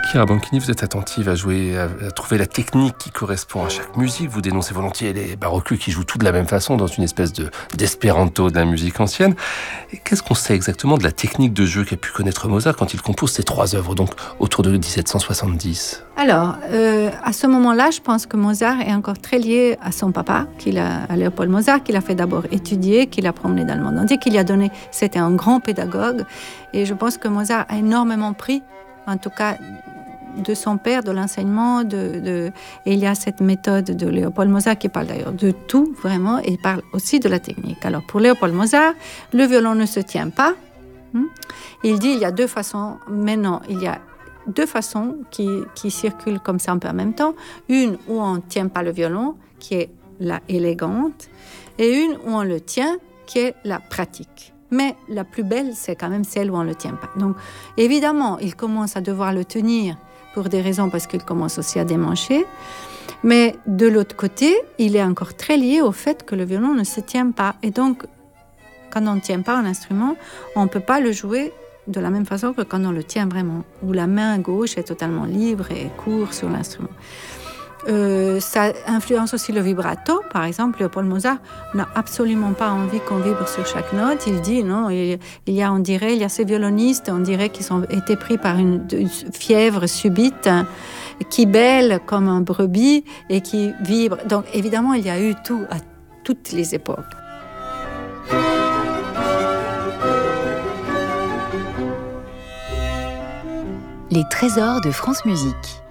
Chiara Banchini, vous êtes attentive à trouver la technique qui correspond à chaque musique. Vous dénoncez volontiers les baroques qui jouent tout de la même façon dans une espèce d'espéranto de la musique ancienne. Et qu'est-ce qu'on sait exactement de la technique de jeu qu'a pu connaître Mozart quand il compose ces trois œuvres, donc autour de 1770 ? Alors, à ce moment-là, je pense que Mozart est encore très lié à son papa, à Léopold Mozart, qu'il a fait d'abord étudier, qu'il a promené dans le monde entier, qu'il a donné. C'était un grand pédagogue. Et je pense que Mozart a énormément pris, en tout cas, de son père, de l'enseignement. Et il y a cette méthode de Léopold Mozart qui parle d'ailleurs de tout, vraiment, et il parle aussi de la technique. Alors, pour Léopold Mozart, le violon ne se tient pas. Il dit il y a deux façons. Maintenant, il y a deux façons qui circulent comme ça un peu en même temps. Une où on ne tient pas le violon, qui est la élégante, et une où on le tient, qui est la pratique. Mais la plus belle, c'est quand même celle où on ne le tient pas. Donc, évidemment, il commence à devoir le tenir pour des raisons, parce qu'il commence aussi à démancher. Mais de l'autre côté, il est encore très lié au fait que le violon ne se tient pas. Et donc, quand on ne tient pas un instrument, on ne peut pas le jouer de la même façon que quand on le tient vraiment, où la main gauche est totalement libre et court sur l'instrument. Ça influence aussi le vibrato. Par exemple, Léopold Mozart n'a absolument pas envie qu'on vibre sur chaque note. Il dit non, il y a ces violonistes, on dirait qu'ils ont été pris par une fièvre subite, qui bêlent comme un brebis et qui vibrent. Donc évidemment, il y a eu tout à toutes les époques. Les trésors de France Musique.